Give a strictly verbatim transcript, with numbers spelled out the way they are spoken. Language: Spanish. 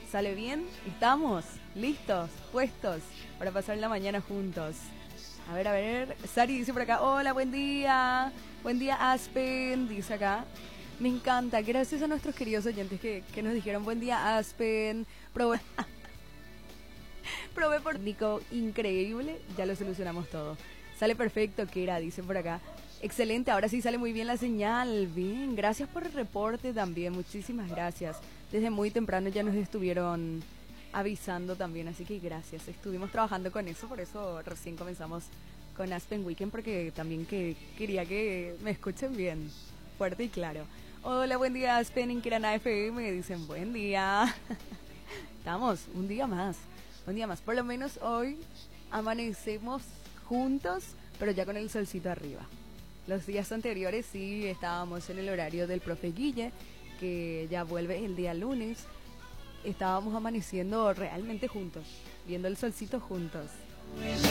¿Sale bien? ¿Estamos listos, puestos para pasar la mañana juntos? A ver, a ver. Sari dice por acá, hola, buen día. Buen día, Aspen, dice acá. Me encanta, gracias a nuestros queridos oyentes que, que nos dijeron buen día, Aspen. Probé, probé por Nico, increíble, ya lo solucionamos todo. Sale perfecto, Kera, dice por acá. Excelente, ahora sí sale muy bien la señal. Bien, gracias por el reporte también, muchísimas gracias. Desde muy temprano ya nos estuvieron avisando también, así que gracias. Estuvimos trabajando con eso, por eso recién comenzamos con Aspen Weekend, porque también que quería que me escuchen bien, fuerte y claro. Hola, buen día, Aspen, en Kirana F M, dicen buen día. Estamos, un día más, un día más. Por lo menos hoy amanecemos juntos, pero ya con el solcito arriba. Los días anteriores sí estábamos en el horario del profe Guille, que ya vuelve el día lunes. Estábamos amaneciendo realmente juntos, viendo el solcito juntos.